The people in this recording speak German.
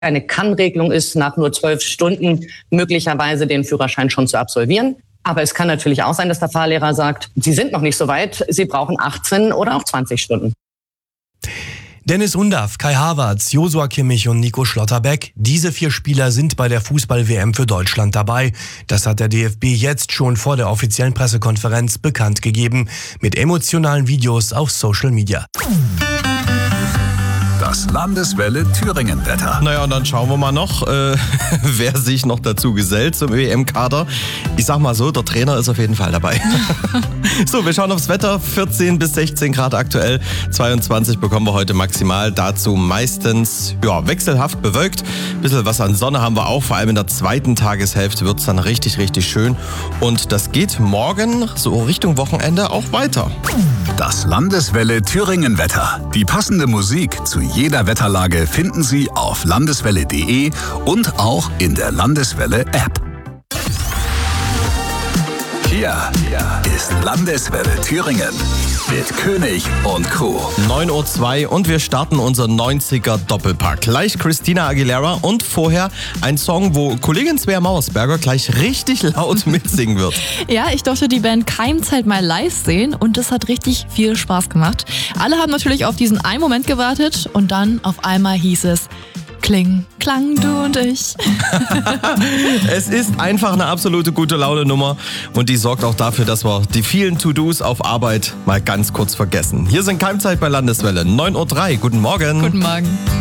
eine Kann-Regelung ist, nach nur 12 Stunden möglicherweise den Führerschein schon zu absolvieren. Aber es kann natürlich auch sein, dass der Fahrlehrer sagt, Sie sind noch nicht so weit, Sie brauchen 18 oder auch 20 Stunden. Dennis Undaff, Kai Havertz, Joshua Kimmich und Nico Schlotterbeck. Diese 4 Spieler sind bei der Fußball-WM für Deutschland dabei. Das hat der DFB jetzt schon vor der offiziellen Pressekonferenz bekannt gegeben. Mit emotionalen Videos auf Social Media. Das Landeswelle Thüringen-Wetter. Naja, und dann schauen wir mal noch, wer sich noch dazu gesellt zum WM-Kader. Ich sag mal so, der Trainer ist auf jeden Fall dabei. So, wir schauen aufs Wetter. 14 bis 16 Grad aktuell. 22 bekommen wir heute maximal. Dazu meistens wechselhaft bewölkt. Ein bisschen was an Sonne haben wir auch. Vor allem in der zweiten Tageshälfte wird es dann richtig, richtig schön. Und das geht morgen so Richtung Wochenende auch weiter. Das Landeswelle Thüringen-Wetter. Die passende Musik zu jeder Wetterlage finden Sie auf landeswelle.de und auch in der Landeswelle-App. Hier ist Landeswelle Thüringen mit König und Co. 9:02 Uhr und wir starten unser 90er Doppelpack. Gleich Christina Aguilera und vorher ein Song, wo Kollegin Svea Mauersberger gleich richtig laut mitsingen wird. Ja, ich durfte die Band Keimzeit mal live sehen und das hat richtig viel Spaß gemacht. Alle haben natürlich auf diesen einen Moment gewartet und dann auf einmal hieß es: Kling, Klang, du und ich. Es ist einfach eine absolute gute Laune-Nummer und die sorgt auch dafür, dass wir die vielen To-Dos auf Arbeit mal ganz kurz vergessen. Hier sind Keimzeit bei Landeswelle. 9:03 Uhr. Guten Morgen. Guten Morgen.